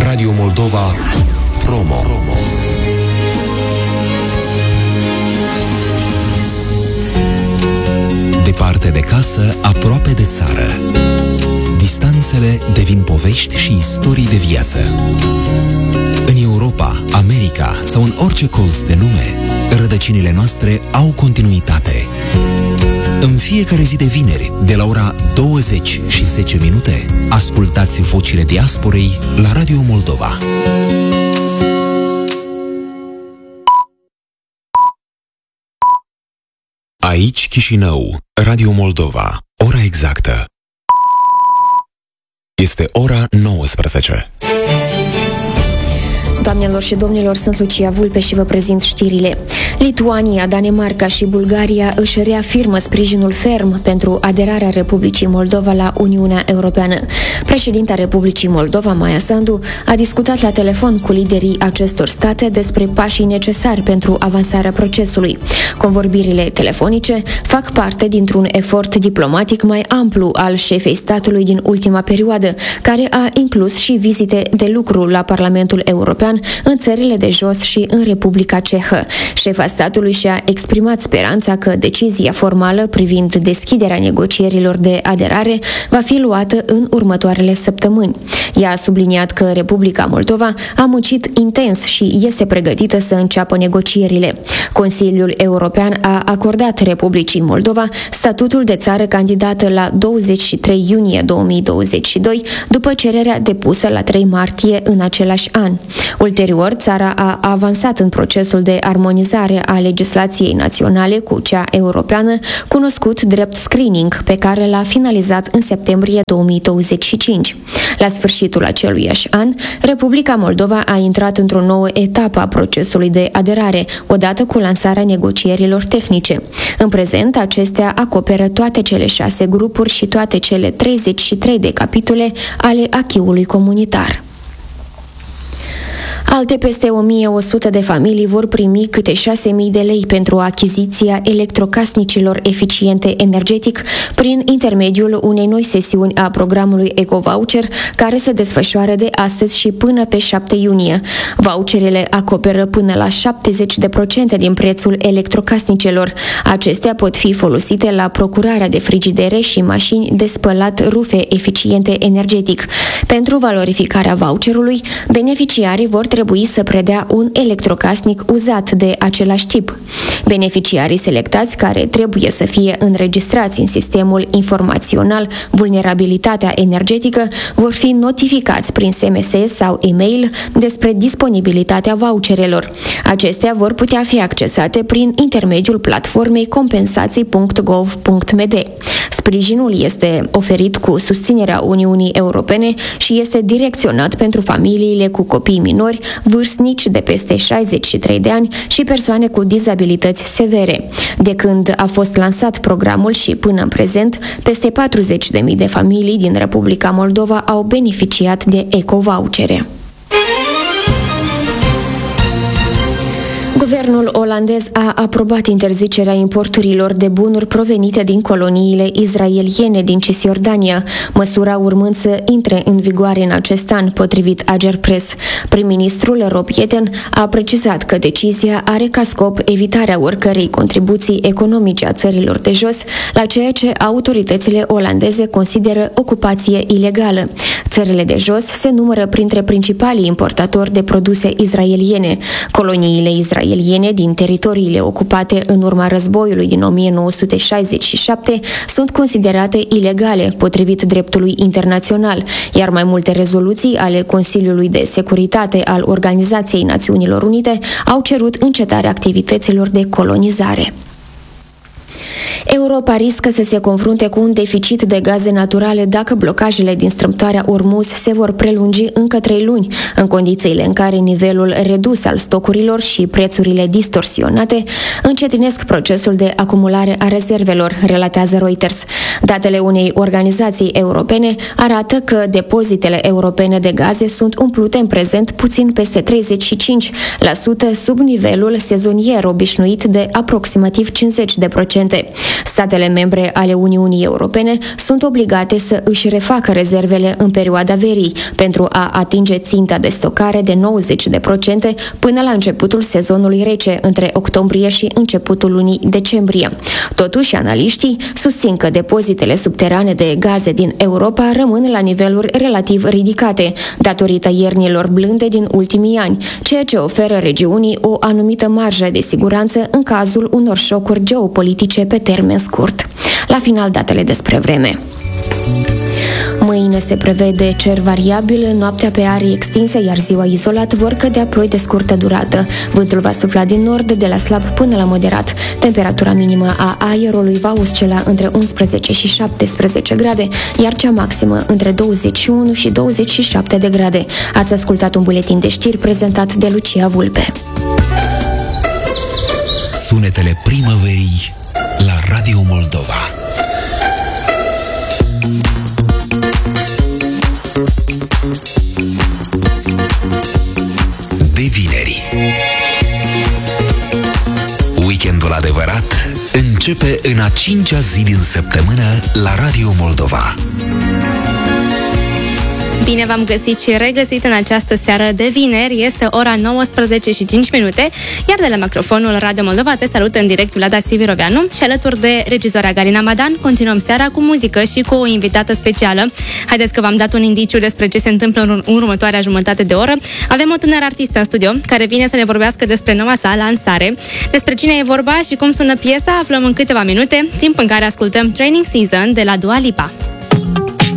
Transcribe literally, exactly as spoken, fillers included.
Radio Moldova Promo. Departe de casă, aproape de țară. Distanțele devin povești și istorii de viață. În Europa, America sau în orice colț de lume, rădăcinile noastre au continuitate. În fiecare zi de vineri, de la ora douăzeci și zece minute, ascultați vocile diasporei la Radio Moldova. Aici Chișinău, Radio Moldova. Ora exactă este ora nouăsprezece. Doamnelor și domnilor, sunt Lucia Vulpe și vă prezint știrile. Lituania, Danemarca și Bulgaria își reafirmă sprijinul ferm pentru aderarea Republicii Moldova la Uniunea Europeană. Președinta Republicii Moldova, Maia Sandu, a discutat la telefon cu liderii acestor state despre pașii necesari pentru avansarea procesului. Convorbirile telefonice fac parte dintr-un efort diplomatic mai amplu al șefei statului din ultima perioadă, care a inclus și vizite de lucru la Parlamentul European, în țările de jos și în Republica Cehă. Șefa statului și-a exprimat speranța că decizia formală privind deschiderea negocierilor de aderare va fi luată în următoarele săptămâni. Ea a subliniat că Republica Moldova a muncit intens și este pregătită să înceapă negocierile. Consiliul European a acordat Republicii Moldova statutul de țară candidată la douăzeci și trei iunie două mii douăzeci și doi, după cererea depusă la trei martie în același an. Ulterior, țara a avansat în procesul de armonizare a legislației naționale cu cea europeană, cunoscut drept screening, pe care l-a finalizat în septembrie două mii douăzeci și cinci. La sfârșitul aceluiași an, Republica Moldova a intrat într-o nouă etapă a procesului de aderare, odată cu lansarea negocierilor tehnice. În prezent, acestea acoperă toate cele șase grupuri și toate cele treizeci și trei de capitole ale acquis-ului comunitar. Alte peste o mie o sută de familii vor primi câte șase mii de lei pentru achiziția electrocasnicilor eficiente energetic prin intermediul unei noi sesiuni a programului EcoVoucher, care se desfășoară de astăzi și până pe șapte iunie. Voucherele acoperă până la șaptezeci la sută din prețul electrocasnicelor. Acestea pot fi folosite la procurarea de frigidere și mașini de spălat rufe eficiente energetic. Pentru valorificarea voucherului, beneficiarii vor trebui să predea un electrocasnic uzat de același tip. Beneficiarii selectați, care trebuie să fie înregistrați în sistemul informațional Vulnerabilitatea energetică, vor fi notificați prin S M S sau e-mail despre disponibilitatea voucherelor. Acestea vor putea fi accesate prin intermediul platformei compensații punct gov punct m d. Sprijinul este oferit cu susținerea Uniunii Europene și este direcționat pentru familiile cu copii minori, vârstnici de peste șaizeci și trei de ani și persoane cu dizabilități severe. De când a fost lansat programul și până în prezent, peste patruzeci de mii de familii din Republica Moldova au beneficiat de eco-vouchere. Guvernul olandez a aprobat interzicerea importurilor de bunuri provenite din coloniile israeliene din Cisjordania, măsura urmând să intre în vigoare în acest an, potrivit Agerpres. Prim-ministrul Rob Jetten a precizat că decizia are ca scop evitarea oricărei contribuții economice a țărilor de jos la ceea ce autoritățile olandeze consideră ocupație ilegală. Țările de jos se numără printre principalii importatori de produse israeliene. Coloniile israeliene din teritoriile ocupate în urma războiului din o mie nouă sute șaizeci și șapte sunt considerate ilegale potrivit dreptului internațional, iar mai multe rezoluții ale Consiliului de Securitate al Organizației Națiunilor Unite au cerut încetarea activităților de colonizare. Europa riscă să se confrunte cu un deficit de gaze naturale dacă blocajele din strâmtoarea Ormuz se vor prelungi încă trei luni, în condițiile în care nivelul redus al stocurilor și prețurile distorsionate încetinesc procesul de acumulare a rezervelor, relatează Reuters. Datele unei organizații europene arată că depozitele europene de gaze sunt umplute în prezent puțin peste treizeci și cinci la sută sub nivelul sezonier obișnuit de aproximativ cincizeci la sută procente. Statele membre ale Uniunii Europene sunt obligate să își refacă rezervele în perioada verii pentru a atinge ținta de stocare de nouăzeci de procente până la începutul sezonului rece, între octombrie și începutul lunii decembrie. Totuși, analiștii susțin că depozitele subterane de gaze din Europa rămân la niveluri relativ ridicate, datorită iernilor blânde din ultimii ani, ceea ce oferă regiunii o anumită marjă de siguranță în cazul unor șocuri geopolitice pe termen scurt. La final, datele despre vreme. Mâine se prevede cer variabil, noaptea pe arii extinse, iar ziua izolat vor cădea ploi de scurtă durată. Vântul va sufla din nord de la slab până la moderat. Temperatura minimă a aerului va oscila între unsprezece și șaptesprezece grade, iar cea maximă între douăzeci și unu și douăzeci și șapte de grade. Ați ascultat un buletin de știri prezentat de Lucia Vulpe. Sunetele primăverii la Radio Moldova. De vineri. Weekendul adevărat începe în a cincea zi din săptămână la Radio Moldova. Bine v-am găsit și regăsit în această seară de vineri. Este ora nouăsprezece și cinci minute, iar de la microfonul Radio Moldova te salută în direct Vlada Siviroveanu și alături de regizoarea Galina Madan continuăm seara cu muzică și cu o invitată specială. Haideți că v-am dat un indiciu despre ce se întâmplă în următoarea jumătate de oră. Avem o tânără artistă în studio care vine să ne vorbească despre noua sa lansare. Despre cine e vorba și cum sună piesa aflăm în câteva minute, timp în care ascultăm Training Season de la Dua Lipa.